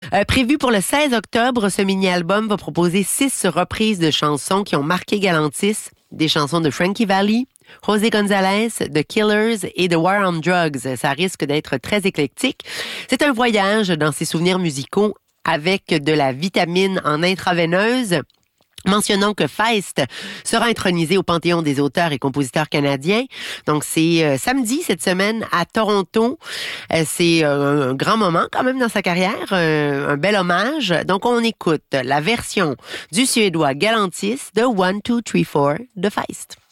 Prévu pour le 16 octobre, ce mini-album va proposer 6 reprises de chansons qui ont marqué Galantis, des chansons de Frankie Valli, José González, The Killers et The War on Drugs. Ça risque d'être très éclectique. C'est un voyage dans ses souvenirs musicaux avec de la vitamine en intraveineuse. Mentionnons que Feist sera intronisé au Panthéon des auteurs et compositeurs canadiens. Donc, c'est samedi cette semaine à Toronto. C'est un grand moment quand même dans sa carrière, un bel hommage. Donc, on écoute la version du Suédois Galantis de 1, 2, 3, 4 de Feist.